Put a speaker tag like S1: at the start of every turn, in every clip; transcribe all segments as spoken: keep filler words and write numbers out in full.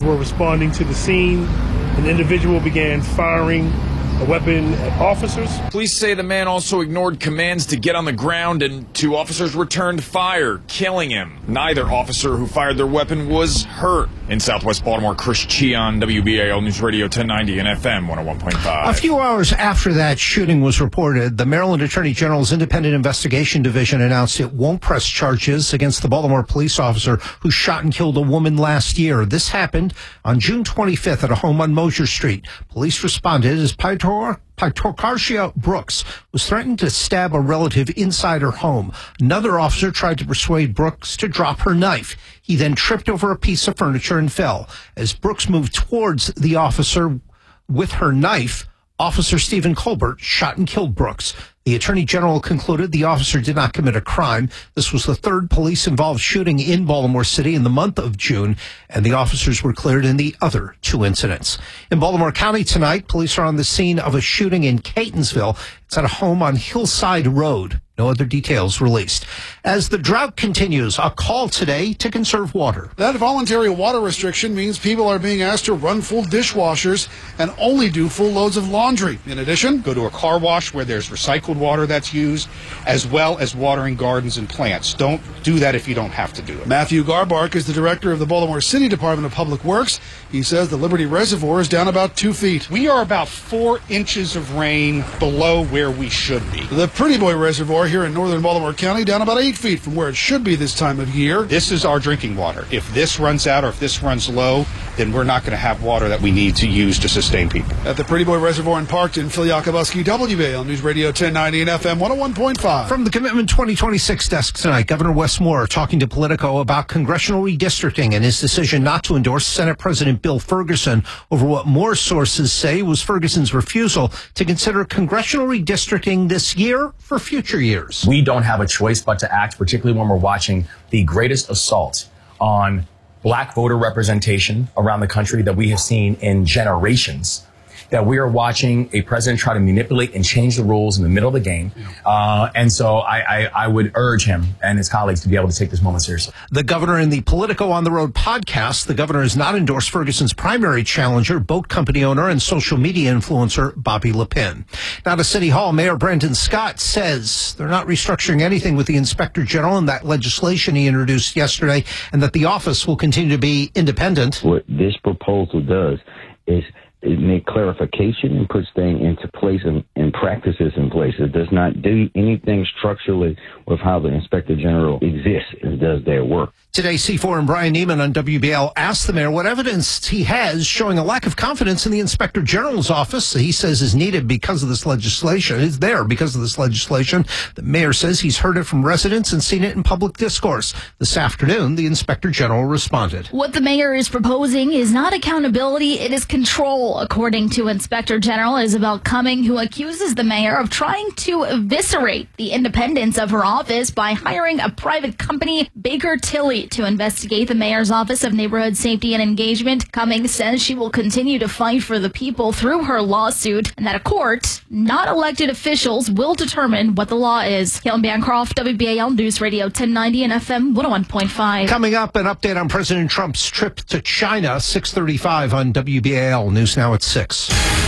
S1: were responding to the scene. An individual began firing a weapon at officers.
S2: Police say the man also ignored commands to get on the ground, and two officers returned fire, killing him. Neither officer who fired their weapon was hurt. In Southwest Baltimore, Chris Cheon, W B A L News Radio ten ninety and F M one oh one point five.
S3: A few hours after that shooting was reported, the Maryland Attorney General's Independent Investigation Division announced it won't press charges against the Baltimore police officer who shot and killed a woman last year. This happened on June twenty-fifth at a home on Mosier Street. Police responded as Pitor Patricia Brooks was threatened to stab a relative inside her home. Another officer tried to persuade Brooks to drop her knife. He then tripped over a piece of furniture and fell. As Brooks moved towards the officer with her knife, Officer Stephen Colbert shot and killed Brooks. The Attorney General concluded the officer did not commit a crime. This was the third police-involved shooting in Baltimore City in the month of June, and the officers were cleared in the other two incidents. In Baltimore County tonight, police are on the scene of a shooting in Catonsville. It's at a home on Hillside Road. No other details released. As the drought continues, a call today to conserve water.
S4: That voluntary water restriction means people are being asked to run full dishwashers and only do full loads of laundry. In addition,
S5: go to a car wash where there's recycled water that's used, as well as watering gardens and plants. Don't do that if you don't have to do it.
S4: Matthew Garbark is the director of the Baltimore City Department of Public Works. He says the Liberty Reservoir is down about two feet.
S5: We are about four inches of rain below where we should be.
S4: The Pretty Boy Reservoir here in northern Baltimore County down about eight feet from where it should be this time of year.
S5: This is our drinking water. If this runs out or if this runs low, then we're not going to have water that we need to use to sustain people.
S4: At the Pretty Boy Reservoir in Parkton, Phil Yakubuski, W B A L News Radio ten ninety and F M one oh one point five.
S3: From the Commitment twenty twenty-six desk tonight, Governor Wes Moore talking to Politico about congressional redistricting and his decision not to endorse Senate President Bill Ferguson over what more sources say was Ferguson's refusal to consider congressional redistricting this year for future years.
S6: We don't have a choice but to act, particularly when we're watching the greatest assault on black voter representation around the country that we have seen in generations, that we are watching a president try to manipulate and change the rules in the middle of the game. Uh, and so I, I, I would urge him and his colleagues to be able to take this moment seriously.
S3: The governor in the Politico on the Road podcast, the governor has not endorsed Ferguson's primary challenger, boat company owner and social media influencer Bobby Lepin. Now to City Hall, Mayor Brandon Scott says they're not restructuring anything with the Inspector General and that legislation he introduced yesterday, and that the office will continue to be independent.
S7: What this proposal does is it make clarification and puts things into place and, and practices in place. It does not do anything structurally with how the Inspector General exists and does their work.
S3: Today, C four and Brian Neiman on W B L asked the mayor what evidence he has showing a lack of confidence in the Inspector General's office he says is needed because of this legislation. It's there because of this legislation. The mayor says he's heard it from residents and seen it in public discourse. This afternoon, the Inspector General responded.
S8: What the mayor is proposing is not accountability, it is control, according to Inspector General Isabel Cumming, who accuses the mayor of trying to eviscerate the independence of her office by hiring a private company, Baker Tilly, to investigate the mayor's Office of Neighborhood Safety and Engagement. Cummings says she will continue to fight for the people through her lawsuit, and that a court, not elected officials, will determine what the law is. Caitlin Bancroft, W B A L News Radio ten ninety and F M one oh one point five.
S3: Coming up, an update on President Trump's trip to China, six thirty-five on W B A L. News now at six.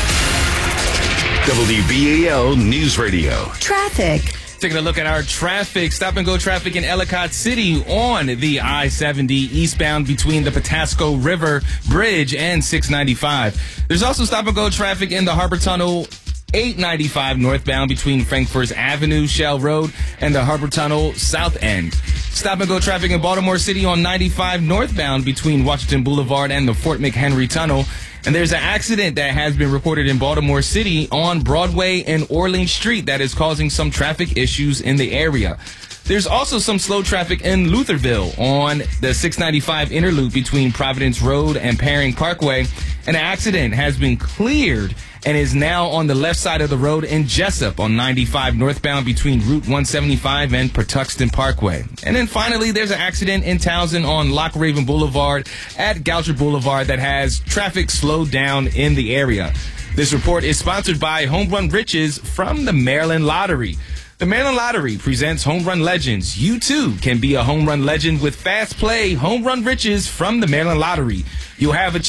S9: W B A L News Radio.
S10: Traffic.
S11: Taking a look at our traffic, stop and go traffic in Ellicott City on the I seventy eastbound between the Patapsco River Bridge and six ninety-five. There's also stop and go traffic in the Harbor Tunnel eight ninety-five northbound between Frankfurt Avenue, Shell Road, and the Harbor Tunnel south end. Stop and go traffic in Baltimore City on ninety-five northbound between Washington Boulevard and the Fort McHenry Tunnel. And there's an accident that has been reported in Baltimore City on Broadway and Orleans Street that is causing some traffic issues in the area. There's also some slow traffic in Lutherville on the six ninety-five inner loop between Providence Road and Paring Parkway. An accident has been cleared and is now on the left side of the road in Jessup on ninety-five northbound between Route one seventy-five and Patuxent Parkway. And then finally, there's an accident in Townsend on Lock Raven Boulevard at Goucher Boulevard that has traffic slowed down in the area. This report is sponsored by Home Run Riches from the Maryland Lottery. The Maryland Lottery presents Home Run Legends. You, too, can be a home run legend with Fast Play Home Run Riches from the Maryland Lottery. You'll have a